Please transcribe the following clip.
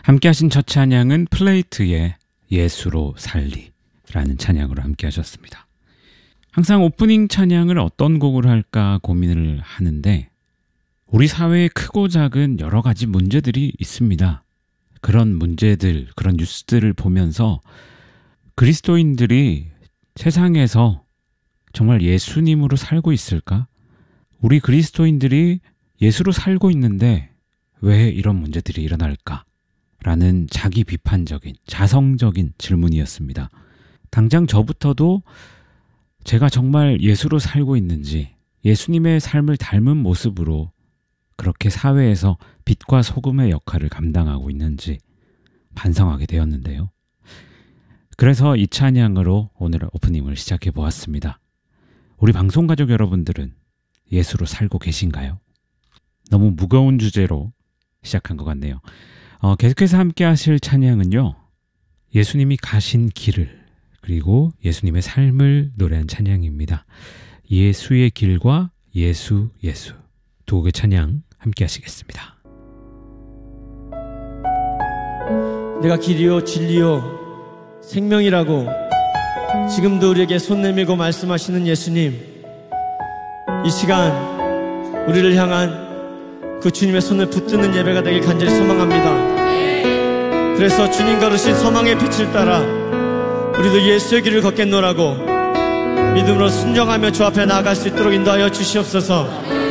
함께 하신 첫 찬양은 플레이트의 예수로 살리라는 찬양으로 함께 하셨습니다. 항상 오프닝 찬양을 어떤 곡을 할까 고민을 하는데 우리 사회에 크고 작은 여러 가지 문제들이 있습니다. 그런 문제들, 그런 뉴스들을 보면서 그리스도인들이 세상에서 정말 예수님으로 살고 있을까? 우리 그리스도인들이 예수로 살고 있는데 왜 이런 문제들이 일어날까? 라는 자기 비판적인, 자성적인 질문이었습니다. 당장 저부터도 제가 정말 예수로 살고 있는지, 예수님의 삶을 닮은 모습으로 그렇게 사회에서 빛과 소금의 역할을 감당하고 있는지 반성하게 되었는데요. 그래서 이 찬양으로 오늘 오프닝을 시작해 보았습니다. 우리 방송가족 여러분들은 예수로 살고 계신가요? 너무 무거운 주제로 시작한 것 같네요. 계속해서 함께 하실 찬양은요, 예수님이 가신 길을, 그리고 예수님의 삶을 노래한 찬양입니다. 예수의 길과 예수 두 곡의 찬양 함께 하시겠습니다. 내가 길이요 진리요 생명이라고 지금도 우리에게 손 내밀고 말씀하시는 예수님, 이 시간 우리를 향한 그 주님의 손을 붙드는 예배가 되길 간절히 소망합니다. 그래서 주님 걸으신 소망의 빛을 따라 우리도 예수의 길을 걷겠노라고 믿음으로 순종하며 주 앞에 나아갈 수 있도록 인도하여 주시옵소서.